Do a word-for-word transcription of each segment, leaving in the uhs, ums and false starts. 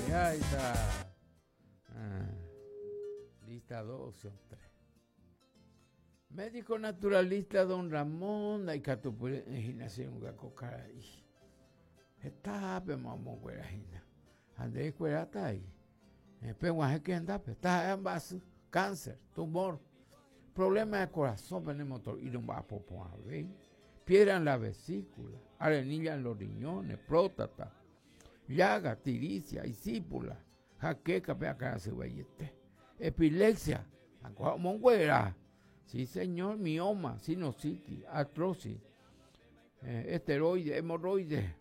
Ya está. Ah, lista dos, opción tres. Médico naturalista don Ramón, hay que tu puede gimnasio un gaco caray. Está, pe mamón, güera gina. Ande cuera está ahí. Pe guaje que anda, pe está en base, cáncer, tumor, problema de corazón, pe motor y no va a popo a ver. Piedra en la vesícula, arenilla en los riñones, próstata, llaga, tiricia, isípula, jaqueca, pe acá se vayete. Epilepsia, monguera. Sí, señor, mioma, sinusitis, artrosis, eh, esteroides, hemorroides,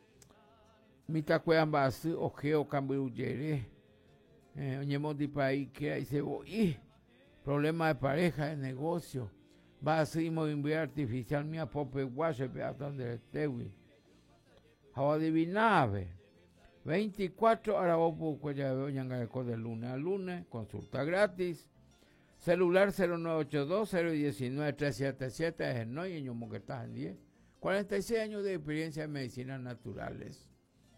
mitacuean base, ojeo, cambiuyere, eh, oñemos de país que hay se voy, problema de pareja, de negocio, base y movimiento artificial, mía pope guache, peatón de tewi. How adivinave, veinticuatro arabopo, cuya veo ñangareco de lunes a lunes, consulta gratis. Celular cero nueve ocho dos, cero uno nueve, tres siete siete, es el no y ñomo que estás en diez. cuarenta y seis años de experiencia en medicinas naturales.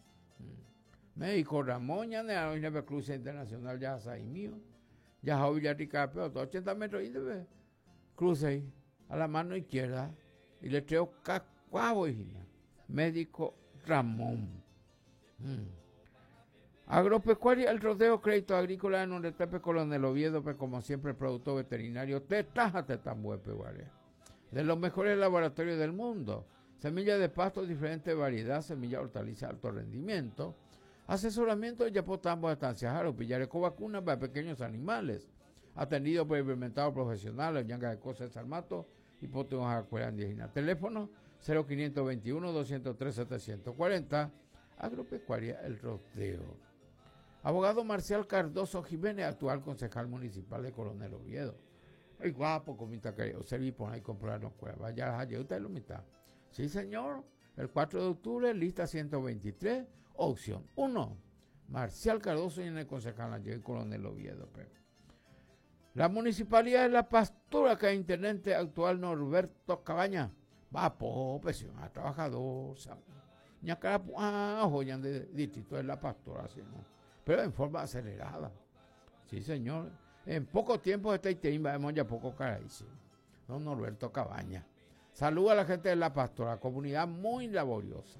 Mm. Médico Ramón, ya de la Universidad Cruz Internacional, ya ahí mío. Ya a Villarrica, pero ochenta metros y debe cruce ahí, a la mano izquierda. Y le traigo cacuavo, hija. Médico Ramón. Mm. Agropecuaria, el rodeo, crédito agrícola en donde tepe Coronel Oviedo, pues como siempre el producto veterinario, te tájate tan buen peguare. De los mejores laboratorios del mundo. Semillas de pasto, diferente variedad, semilla hortaliza, alto rendimiento. Asesoramiento de Yapotambo, estancias, jaro, pillareco, vacunas para pequeños animales. Atendido por experimentado profesional, Ñanga de Cosas Salmato y Potemos Acuera Indígena. Teléfono cero quinientos veintiuno, doscientos tres, setecientos cuarenta. Agropecuaria, el rodeo. Abogado Marcial Cardoso Jiménez, actual concejal municipal de Coronel Oviedo. Ay, guapo, comita que serví por ahí comprarnos cuevas. Vaya, allá usted lo mitad. Sí, señor. El cuatro de octubre, lista ciento veintitrés, opción uno. Marcial Cardoso y en el concejal allá en Coronel Oviedo. Pero. La municipalidad de La Pastora, que es intendente actual Norberto Cabaña. Va, po, presión a trabajador. Ñacara, ah, joyan de distrito de La Pastora, así, ¿no? Pero en forma acelerada. Sí, señor. En poco tiempo este ítem vamos ya poco carísimo. Don Norberto Cabaña. Saluda a la gente de La Pastora, comunidad muy laboriosa.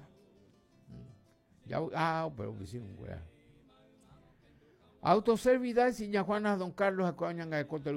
Ya, ah, pero que sí, un güey. Autoservidad, Siña Juana, Don Carlos, Acoñanga de Cote